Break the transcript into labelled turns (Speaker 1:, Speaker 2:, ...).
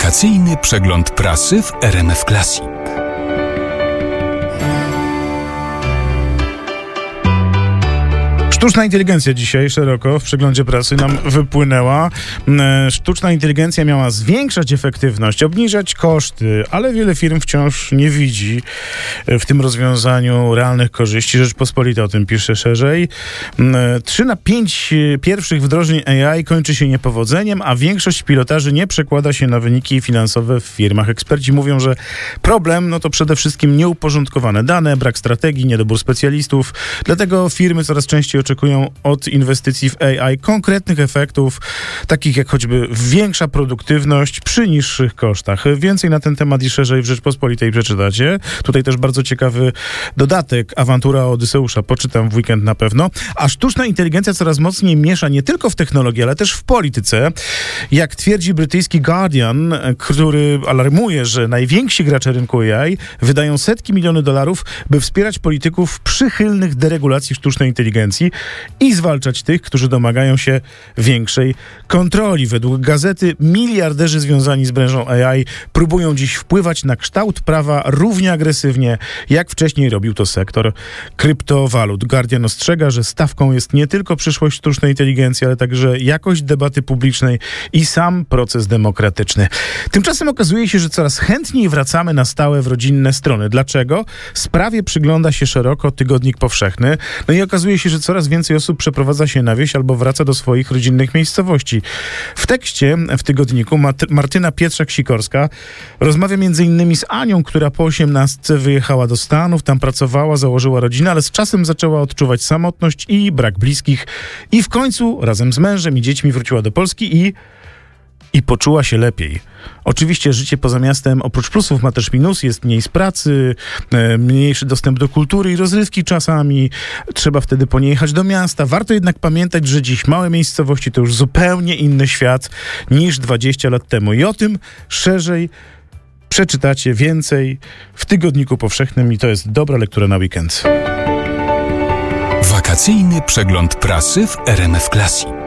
Speaker 1: Wakacyjny przegląd prasy w RMF Classic.
Speaker 2: Sztuczna inteligencja dzisiaj szeroko w przeglądzie prasy nam wypłynęła. Sztuczna inteligencja miała zwiększać efektywność, obniżać koszty, ale wiele firm wciąż nie widzi w tym rozwiązaniu realnych korzyści. Rzeczpospolita o tym pisze szerzej. 3 na 5 pierwszych wdrożeń AI kończy się niepowodzeniem, a większość pilotaży nie przekłada się na wyniki finansowe w firmach. Eksperci mówią, że problem to przede wszystkim nieuporządkowane dane, brak strategii, niedobór specjalistów. Dlatego firmy coraz częściej oczekują od inwestycji w AI konkretnych efektów, takich jak choćby większa produktywność przy niższych kosztach. Więcej na ten temat i szerzej w Rzeczpospolitej przeczytacie. Tutaj też bardzo ciekawy dodatek, awantura Odyseusza, poczytam w weekend na pewno. A sztuczna inteligencja coraz mocniej miesza nie tylko w technologii, ale też w polityce. Jak twierdzi brytyjski Guardian, który alarmuje, że najwięksi gracze rynku AI wydają setki milionów dolarów, by wspierać polityków przychylnych deregulacji sztucznej inteligencji i zwalczać tych, którzy domagają się większej kontroli. Według gazety miliarderzy związani z branżą AI próbują dziś wpływać na kształt prawa równie agresywnie, jak wcześniej robił to sektor kryptowalut. Guardian ostrzega, że stawką jest nie tylko przyszłość sztucznej inteligencji, ale także jakość debaty publicznej i sam proces demokratyczny. Tymczasem okazuje się, że coraz chętniej wracamy na stałe w rodzinne strony. Dlaczego? Sprawie przygląda się szeroko Tygodnik Powszechny. I okazuje się, że coraz więcej osób przeprowadza się na wieś albo wraca do swoich rodzinnych miejscowości. W tekście w tygodniku Martyna Pietrzak-Sikorska rozmawia m.in. z Anią, która po 18 wyjechała do Stanów, tam pracowała, założyła rodzinę, ale z czasem zaczęła odczuwać samotność i brak bliskich i w końcu razem z mężem i dziećmi wróciła do Polski i poczuła się lepiej. Oczywiście życie poza miastem oprócz plusów ma też minusy, jest mniej z pracy, mniejszy dostęp do kultury i rozrywki czasami. Trzeba wtedy po nie jechać do miasta. Warto jednak pamiętać, że dziś małe miejscowości to już zupełnie inny świat niż 20 lat temu. I o tym szerzej przeczytacie więcej w Tygodniku Powszechnym i to jest dobra lektura na weekend.
Speaker 1: Wakacyjny przegląd prasy w RMF Classic.